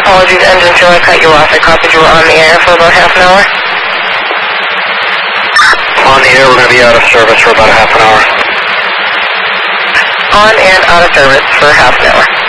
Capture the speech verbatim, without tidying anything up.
apologies, engine two, I cut you off. I copied you were on the air for about half an hour. On the air, we're going to be out of service for about a half an hour. On and out of service for half an hour.